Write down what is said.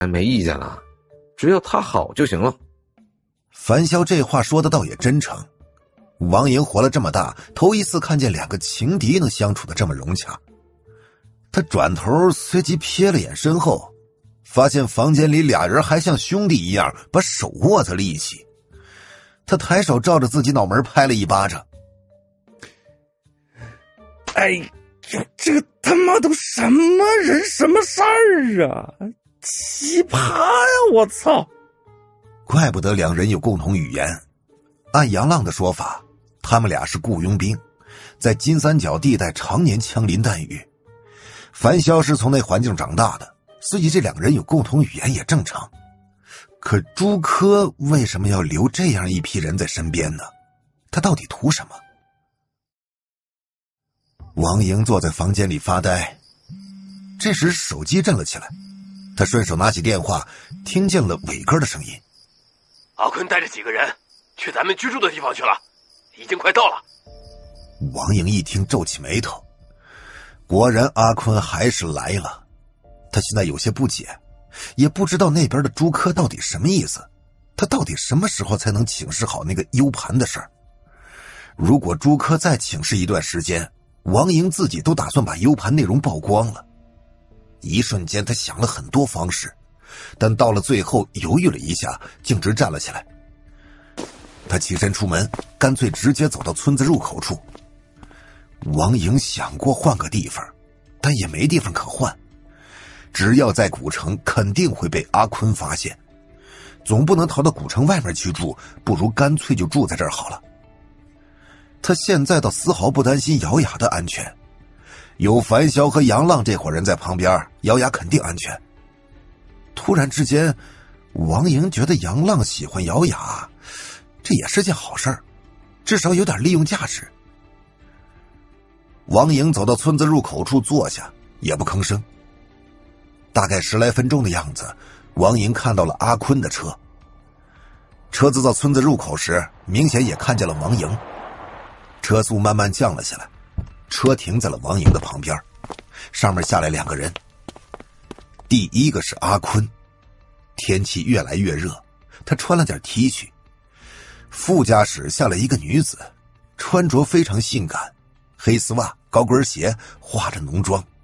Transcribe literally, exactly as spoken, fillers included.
没意见了，只要他好就行了。 樊潇这话说的倒也真诚。王莹活了这么大，头一次看见两个情敌能相处的这么融洽。他转头随即瞥了眼身后，发现房间里俩人还像兄弟一样把手握在了一起。他抬手照着自己脑门拍了一巴掌。 哎呀，这个他妈都什么人什么事儿啊，奇葩呀，我操！ 怪不得两人有共同语言。按杨浪的说法，他们俩是雇佣兵，在金三角地带常年枪林弹雨。樊潇是从那环境长大的，所以这两个人有共同语言也正常。可朱柯为什么要留这样一批人在身边呢？他到底图什么？王莹坐在房间里发呆，这时手机震了起来，他顺手拿起电话，听见了伟哥的声音。 阿坤带着几个人去咱们居住的地方去了，已经快到了。 王莹一听皱起眉头，果然阿坤还是来了。他现在有些不解，也不知道那边的朱柯到底什么意思，他到底什么时候才能请示好那个 U 盘的事儿？如果朱柯再请示一段时间，王莹自己都打算把 U 盘内容曝光了。一瞬间他想了很多方式，但到了最后犹豫了一下，径直站了起来。他起身出门，干脆直接走到村子入口处。王莹想过换个地方，但也没地方可换。只要在古城，肯定会被阿坤发现。总不能逃到古城外面去住，不如干脆就住在这儿好了。他现在倒丝毫不担心姚雅的安全，有樊潇和杨浪这伙人在旁边，姚雅肯定安全。突然之间，王莹觉得杨浪喜欢姚雅，这也是件好事儿，至少有点利用价值。王莹走到村子入口处坐下，也不吭声。大概十来分钟的样子，王莹看到了阿坤的车。车子到村子入口时，明显也看见了王莹。车速慢慢降了下来，车停在了王莹的旁边，上面下来两个人。第一个是阿坤，天气越来越热，他穿了件 T 恤。副驾驶下来一个女子，穿着非常性感，黑丝袜、高跟鞋，化着浓妆，